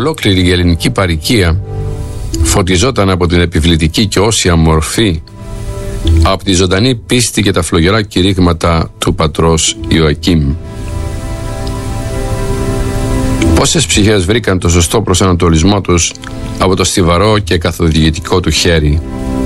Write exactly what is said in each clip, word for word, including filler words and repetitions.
Ολόκληρη η ελληνική παροικία φωτιζόταν από την επιβλητική και όσια μορφή, από τη ζωντανή πίστη και τα φλογερά κηρύγματα του πατρός Ιωακήμ. Πόσες ψυχές βρήκαν το σωστό προσανατολισμό τους από το στιβαρό και καθοδηγητικό του χέρι.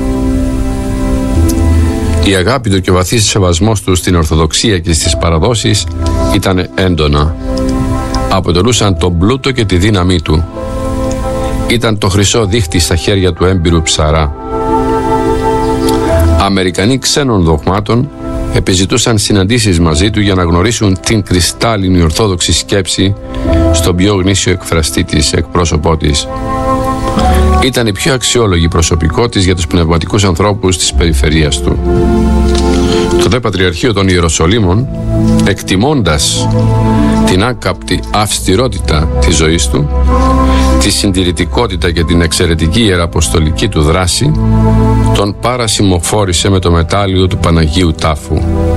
Η αγάπη του και ο βαθύς σεβασμός του στην Ορθοδοξία και στις παραδόσεις ήταν έντονα. Αποτελούσαν τον πλούτο και τη δύναμή του. Ήταν το χρυσό δίχτυ στα χέρια του έμπειρου ψαρά. Αμερικανοί ξένων δογμάτων επιζητούσαν συναντήσεις μαζί του για να γνωρίσουν την κρυστάλλινη ορθόδοξη σκέψη στον πιο γνήσιο εκφραστή της, εκπρόσωπό της. Ήταν η πιο αξιόλογη προσωπικότητα για τους πνευματικούς ανθρώπους της περιφερείας του. Το δε Πατριαρχείο των Ιεροσολύμων, εκτιμώντας την άκαπτη αυστηρότητα της ζωής του, τη συντηρητικότητα και την εξαιρετική ιεραποστολική του δράση, τον παρασημοφόρησε με το μετάλλιο του Παναγίου Τάφου.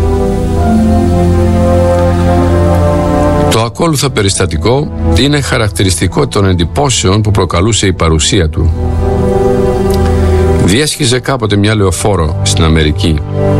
Το ακόλουθο περιστατικό είναι χαρακτηριστικό των εντυπώσεων που προκαλούσε η παρουσία του. Διέσχιζε κάποτε μια λεωφόρο στην Αμερική.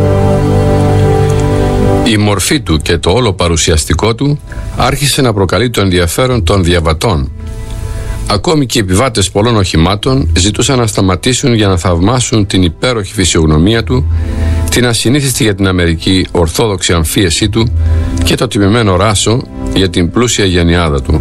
Η μορφή του και το όλο παρουσιαστικό του άρχισε να προκαλεί το ενδιαφέρον των διαβατών. Ακόμη και οι επιβάτες πολλών οχημάτων ζητούσαν να σταματήσουν για να θαυμάσουν την υπέροχη φυσιογνωμία του, την ασυνήθιστη για την Αμερική ορθόδοξη αμφίεσή του και το τιμημένο ράσο για την πλούσια γενιάδα του.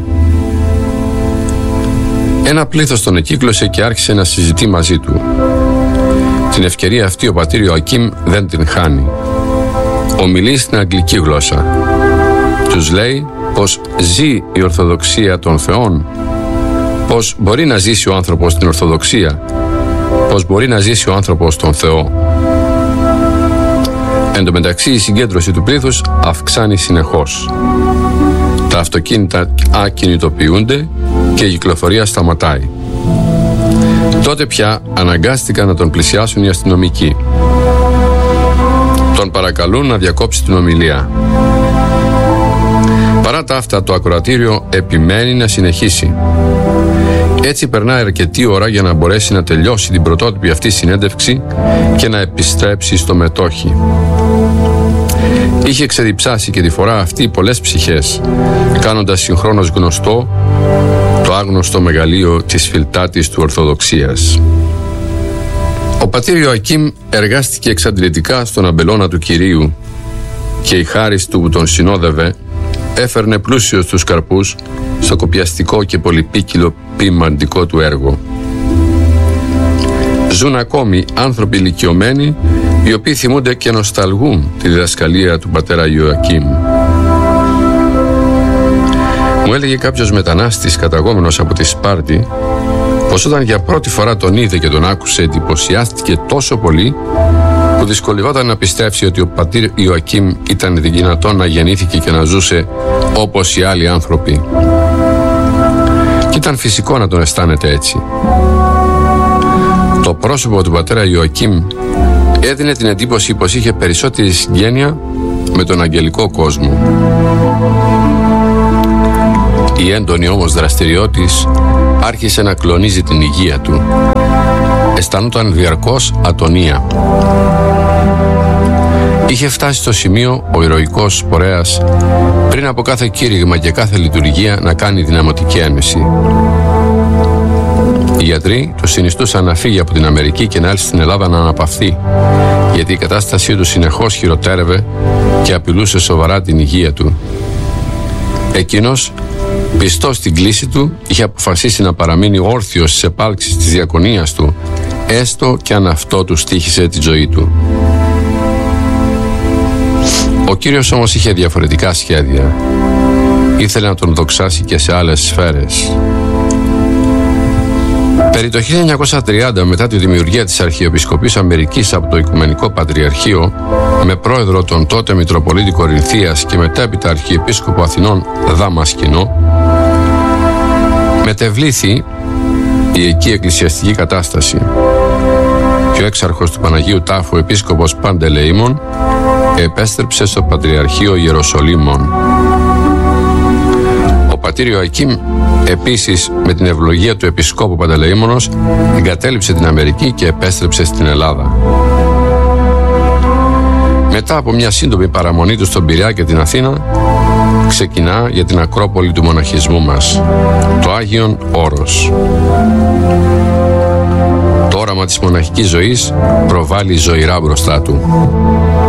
Ένα πλήθος τον εκύκλωσε και άρχισε να συζητεί μαζί του. Την ευκαιρία αυτή ο πατήρ Ιωακήμ δεν την χάνει. Ομιλεί στην αγγλική γλώσσα. Τους λέει πως ζει η Ορθοδοξία των Θεών, πως μπορεί να ζήσει ο άνθρωπος στην Ορθοδοξία, πως μπορεί να ζήσει ο άνθρωπος τον Θεό. Εν τω μεταξύ η συγκέντρωση του πλήθους αυξάνει συνεχώς. Τα αυτοκίνητα ακινητοποιούνται και η κυκλοφορία σταματάει. Τότε πια αναγκάστηκαν να τον πλησιάσουν οι αστυνομικοί. Τον παρακαλούν να διακόψει την ομιλία. Παρά τα αυτά, το ακροατήριο επιμένει να συνεχίσει. Έτσι περνάει αρκετή ώρα για να μπορέσει να τελειώσει την πρωτότυπη αυτή συνέντευξη και να επιστρέψει στο μετόχι. Είχε ξεδιψάσει και τη φορά αυτή πολλές ψυχές, κάνοντας συγχρόνως γνωστό το άγνωστο μεγαλείο της φιλτάτης του Ορθοδοξίας. Ο πατήρ Ιωακήμ εργάστηκε εξαντλητικά στον αμπελώνα του Κυρίου και η χάρις του που τον συνόδευε έφερνε πλούσιος τους καρπούς στο κοπιαστικό και πολυπίκυλο ποιμαντικό του έργο. Ζουν ακόμη άνθρωποι ηλικιωμένοι οι οποίοι θυμούνται και νοσταλγούν τη διδασκαλία του πατέρα Ιωακήμ. Μου έλεγε κάποιος μετανάστης καταγόμενος από τη Σπάρτη πως όταν για πρώτη φορά τον είδε και τον άκουσε εντυπωσιάστηκε τόσο πολύ που δυσκολευόταν να πιστέψει ότι ο πατήρ Ιωακήμ ήταν δυνατόν να γεννήθηκε και να ζούσε όπως οι άλλοι άνθρωποι. Και ήταν φυσικό να τον αισθάνεται έτσι. Το πρόσωπο του πατέρα Ιωακήμ έδινε την εντύπωση πως είχε περισσότερη συγγένεια με τον αγγελικό κόσμο. Η έντονη όμως δραστηριότης άρχισε να κλονίζει την υγεία του. Αισθανόταν διαρκώς ατονία. Είχε φτάσει στο σημείο ο ηρωικός σπορέας πριν από κάθε κήρυγμα και κάθε λειτουργία να κάνει δυναμωτική ένεση. Οι γιατροί του συνιστούσαν να φύγει από την Αμερική και να έλθει στην Ελλάδα να αναπαυθεί, γιατί η κατάστασή του συνεχώς χειροτέρευε και απειλούσε σοβαρά την υγεία του. Εκείνος, πιστός στην κλίση του, είχε αποφασίσει να παραμείνει όρθιος στις επάλξεις της διακονίας του, έστω και αν αυτό του στοίχισε τη ζωή του. Ο Κύριος όμως είχε διαφορετικά σχέδια. Ήθελε να τον δοξάσει και σε άλλες σφαίρες. Περί το χίλια εννιακόσια τριάντα, μετά τη δημιουργία της Αρχιεπισκοπής Αμερικής από το Οικουμενικό Πατριαρχείο, με πρόεδρο τον τότε Μητροπολίτη Κορινθίας και μετέπειτα Αρχιεπίσκοπο Αθηνών Δαμασκηνό, μετεβλήθη η εκεί εκκλησιαστική κατάσταση και ο έξαρχος του Παναγίου Τάφου, Επίσκοπος Παντελεήμων, επέστρεψε στο Πατριαρχείο Ιεροσολύμων. Ο πατήρ Ιωακήμ επίσης με την ευλογία του Επισκόπου Παντελεήμονος εγκατέλειψε την Αμερική και επέστρεψε στην Ελλάδα. Μετά από μια σύντομη παραμονή του στον Πειραιά και την Αθήνα, ξεκινά για την Ακρόπολη του μοναχισμού μας, το Άγιον Όρος. Το όραμα της μοναχικής ζωής προβάλλει ζωηρά μπροστά του.